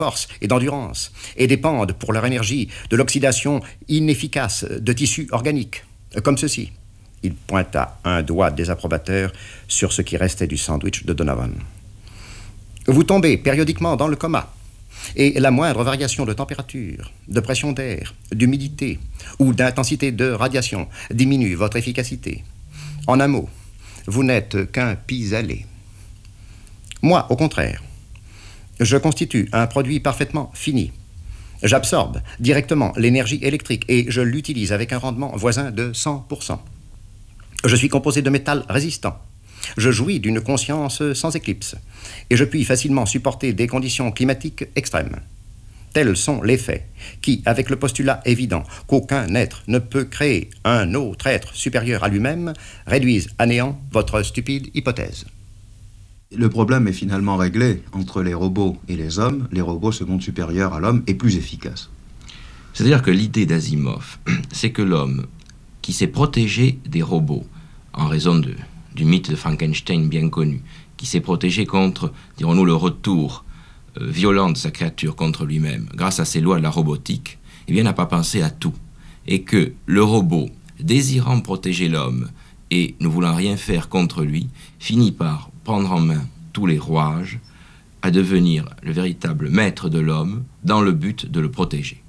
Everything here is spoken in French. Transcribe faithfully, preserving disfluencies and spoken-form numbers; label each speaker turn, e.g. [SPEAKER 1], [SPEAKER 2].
[SPEAKER 1] force et d'endurance, et dépendent pour leur énergie de l'oxydation inefficace de tissus organiques, comme ceci. Il pointa un doigt désapprobateur sur ce qui restait du sandwich de Donovan. Vous tombez périodiquement dans le coma, et la moindre variation de température, de pression d'air, d'humidité ou d'intensité de radiation diminue votre efficacité. En un mot, vous n'êtes qu'un pis-aller. Moi, au contraire, je constitue un produit parfaitement fini. J'absorbe directement l'énergie électrique et je l'utilise avec un rendement voisin de cent pour cent. Je suis composé de métal résistant. Je jouis d'une conscience sans éclipse et je puis facilement supporter des conditions climatiques extrêmes. Tels sont les faits qui, avec le postulat évident qu'aucun être ne peut créer un autre être supérieur à lui-même, réduisent à néant votre stupide hypothèse.
[SPEAKER 2] Le problème est finalement réglé entre les robots et les hommes. Les robots se montrent supérieurs à l'homme et plus efficaces.
[SPEAKER 3] C'est-à-dire que l'idée d'Asimov, c'est que l'homme qui s'est protégé des robots en raison de, du mythe de Frankenstein bien connu, qui s'est protégé contre, dirons-nous, le retour euh, violent de sa créature contre lui-même, grâce à ces lois de la robotique, eh bien, n'a pas pensé à tout. Et que le robot, désirant protéger l'homme et ne voulant rien faire contre lui, finit par prendre en main tous les rouages, à devenir le véritable maître de l'homme dans le but de le protéger.